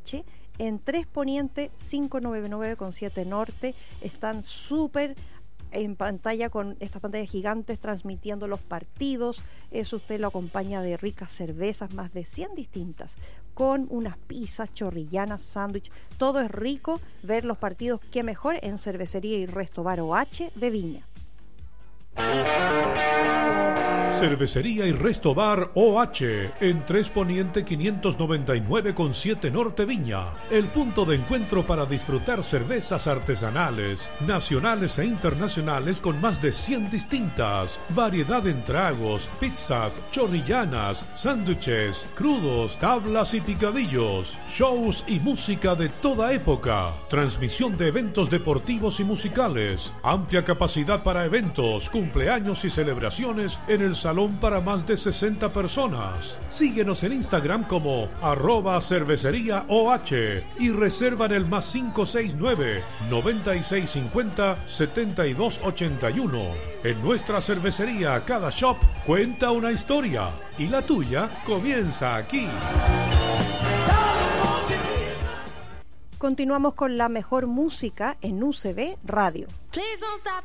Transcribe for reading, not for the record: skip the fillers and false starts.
OH en 3 Poniente 599 con 7 Norte. Están súper en pantalla con estas pantallas gigantes transmitiendo los partidos. Eso usted lo acompaña de ricas cervezas, más de 100 distintas, con unas pizzas, chorrillanas, sándwich. Todo es rico. Ver los partidos, qué mejor, en Cervecería y Resto Bar OH de Viña. Cervecería y Resto Bar OH en 3 Poniente 599 con 7 Norte Viña. El punto de encuentro para disfrutar cervezas artesanales, nacionales e internacionales con más de 100 distintas. Variedad en tragos, pizzas, chorrillanas, sándwiches, crudos, tablas y picadillos. Shows y música de toda época. Transmisión de eventos deportivos y musicales. Amplia capacidad para eventos, cumpleaños y celebraciones en el salón para más de 60 personas. Síguenos en Instagram como @cerveceríaOH y reserva en el +569 9650 7281. En nuestra cervecería, cada shop cuenta una historia y la tuya comienza aquí. Continuamos con la mejor música en UCB Radio. Please don't stop